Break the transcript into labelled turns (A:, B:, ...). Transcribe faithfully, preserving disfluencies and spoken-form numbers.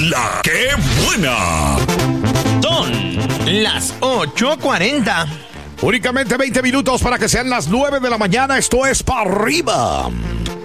A: La que buena.
B: Son las ocho cuarenta.
A: Únicamente veinte minutos para que sean las nueve de la mañana. Esto es Pa' Arriba.